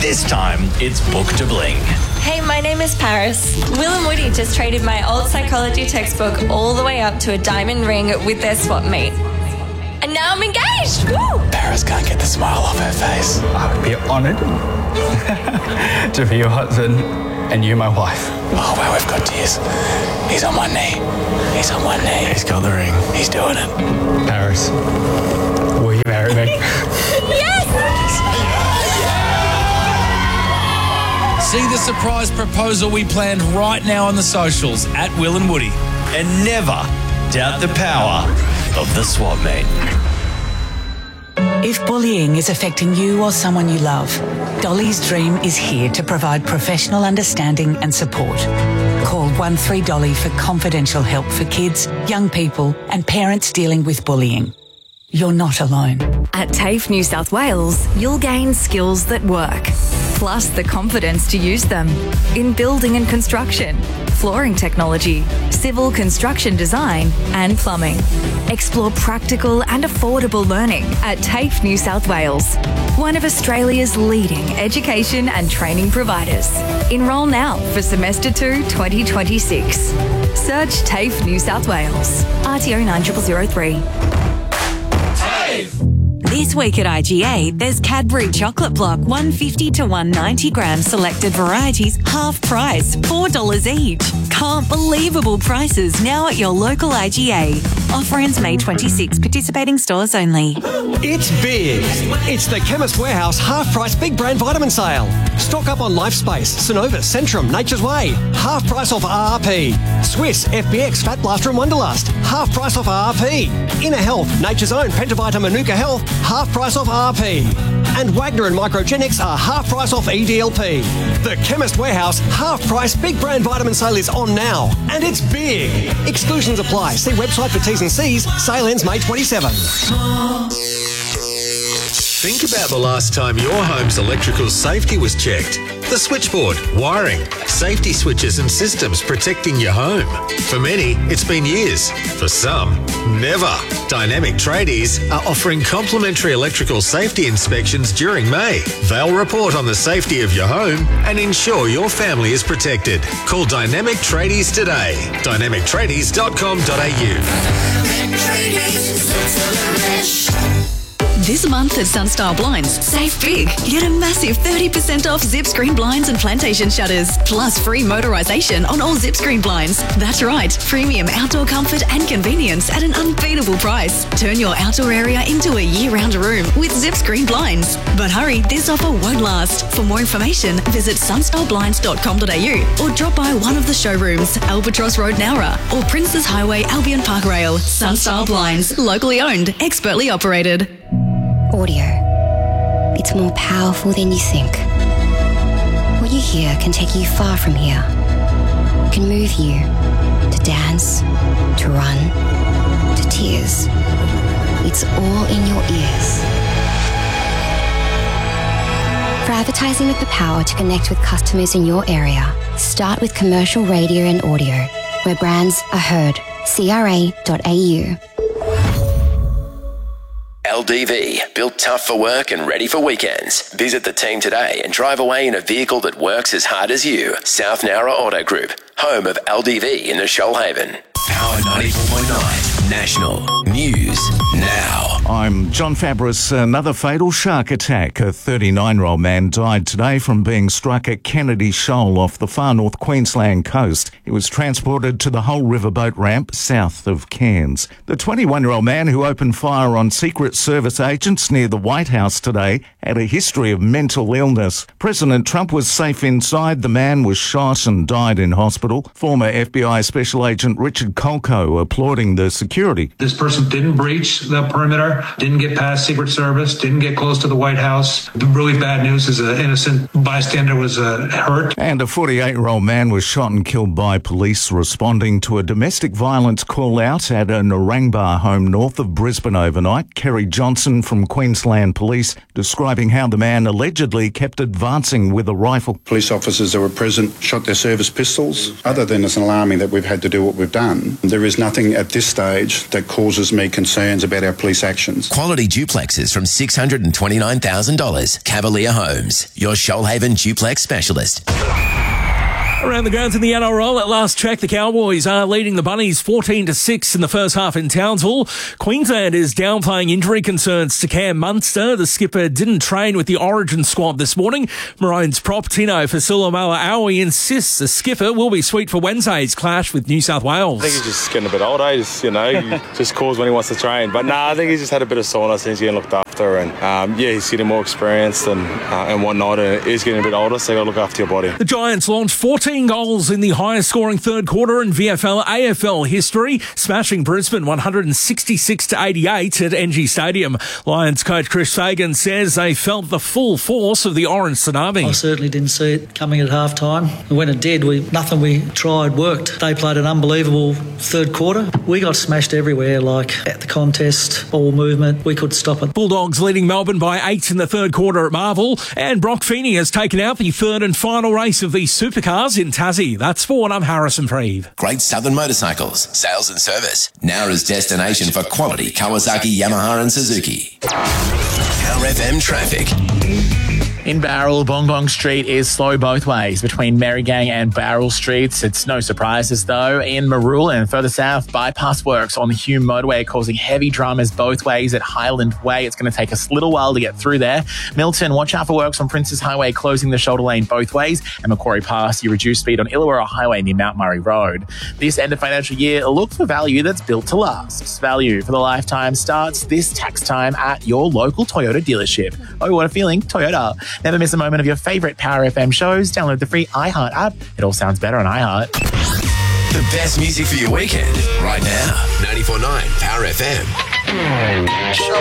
This time, it's Book to Bling. Hey, my name is Paris. Will and Woody just traded my old psychology textbook all the way up to a diamond ring with their swap meet. And now I'm engaged! Woo! Paris can't get the smile off her face. I would be honoured to be your husband and you my wife. Oh, wow, we've got tears. He's on one knee. He's on one knee. He's got the ring. He's doing it. Paris, will you marry me? Yes! See the surprise proposal we planned right now on the socials at Will and Woody. And never doubt the power of the swap meet. If bullying is affecting you or someone you love, Dolly's Dream is here to provide professional understanding and support. Call 13Dolly for confidential help for kids, young people and parents dealing with bullying. You're not alone. At TAFE New South Wales, you'll gain skills that work, plus the confidence to use them in building and construction, flooring technology, civil construction design and plumbing. Explore practical and affordable learning at TAFE New South Wales, one of Australia's leading education and training providers. Enrol now for Semester 2 2026. Search TAFE New South Wales, RTO 9003. This week at IGA, there's Cadbury Chocolate Block 150 to 190 gram selected varieties, half price, $4 each. Can't believable prices now at your local IGA. Offer ends May 26, participating stores only. It's big. It's the Chemist Warehouse half-price big brand vitamin sale. Stock up on Lifespace, Synovus, Centrum, Nature's Way. Half price off RRP. Swiss, FBX, Fat Blaster and Wonderlust. Half price off RRP. Inner Health, Nature's Own, Pentavita Manuka Health. Half price off RRP. And Wagner and Microgenics are half price off EDLP. The Chemist Warehouse half-price big brand vitamin sale is on now. And it's big. Exclusions apply. See website for T's and C's. Sale ends May 27. Think about the last time your home's electrical safety was checked. The switchboard, wiring, safety switches and systems protecting your home. For many, it's been years. For some, never. Dynamic Tradies are offering complimentary electrical safety inspections during May. They'll report on the safety of your home and ensure your family is protected. Call Dynamic Tradies today. dynamictradies.com.au. This month at Sunstar Blinds, save big. Get a massive 30% off zip screen blinds and plantation shutters, plus free motorisation on all zip screen blinds. That's right, premium outdoor comfort and convenience at an unbeatable price. Turn your outdoor area into a year-round room with zip screen blinds. But hurry, this offer won't last. For more information, visit sunstarBlinds.com.au or drop by one of the showrooms, Albatross Road, Nowra, or Princes Highway, Albion Park Rail. Sunstar Blinds, locally owned, expertly operated. Audio. It's more powerful than you think. What you hear can take you far from here. It can move you to dance, to run, to tears. It's all in your ears. For advertising with the power to connect with customers in your area, start with commercial radio and audio, where brands are heard. CRA.au. LDV, built tough for work and ready for weekends. Visit the team today and drive away in a vehicle that works as hard as you. South Nowra Auto Group, home of LDV in the Shoalhaven. Power 94.9 National News Now. I'm John Fabris. Another fatal shark attack. A 39-year-old man died today from being struck at Kennedy Shoal off the far north Queensland coast. He was transported to the Hull Riverboat ramp south of Cairns. The 21-year-old man who opened fire on Secret Service agents near the White House today had a history of mental illness. President Trump was safe inside. The man was shot and died in hospital. Former FBI Special Agent Richard Colco applauding the security. This person didn't breach the perimeter, didn't get past Secret Service, didn't get close to the White House. The really bad news is an innocent bystander was hurt. And a 48-year-old man was shot and killed by police responding to a domestic violence call-out at a Narangba home north of Brisbane overnight. Kerry Johnson from Queensland Police describing how the man allegedly kept advancing with a rifle. Police officers that were present shot their service pistols. Other than it's alarming that we've had to do what we've done, there is nothing at this stage that causes me concerns about about our police actions. Quality duplexes from $629,000. Cavalier Homes, your Shoalhaven duplex specialist. Around the grounds in the NRL, at last check, the Cowboys are leading the Bunnies 14-6 in the first half in Townsville. Queensland is downplaying injury concerns to Cam Munster. The skipper didn't train with the Origin squad this morning. Maroons prop Tino Fasilamala-Aui insists the skipper will be sweet for Wednesday's clash with New South Wales. I think he's just getting a bit older. He just calls when he wants to train. But I think he's just had a bit of soreness and he's getting looked after. And he's getting more experienced and whatnot. And he's getting a bit older, so you got to look after your body. The Giants launched 14 goals in the highest scoring third quarter in VFL AFL history, smashing Brisbane 166-88 at NG Stadium. Lions coach Chris Fagan says they felt the full force of the Orange Tsunami. I certainly didn't see it coming at half time. And when it did, nothing we tried worked. They played an unbelievable third quarter. We got smashed everywhere, like at the contest, ball movement. We could stop it. Bulldogs leading Melbourne by 8 in the third quarter at Marvel. And Brock Feeney has taken out the third and final race of the Supercars in Tassie. That's Sport. I'm Harrison Preeve. Great Southern Motorcycles, sales and service. Nowra's destination for quality Kawasaki, Yamaha and Suzuki. Power FM traffic. In Barrel, Bongbong Street is slow both ways between Merrygang and Barrel Streets. It's no surprises though. In Marul and further south, bypass works on the Hume motorway causing heavy dramas both ways at Highland Way. It's going to take us a little while to get through there. Milton, watch out for works on Princes Highway closing the shoulder lane both ways. And Macquarie Pass, you reduce speed on Illawarra Highway near Mount Murray Road. This end of financial year, look for value that's built to last. Value for the lifetime starts this tax time at your local Toyota dealership. Oh, what a feeling. Toyota. Never miss a moment of your favourite Power FM shows. Download the free iHeart app. It all sounds better on iHeart. The best music for your weekend right now. 94.9 Power FM.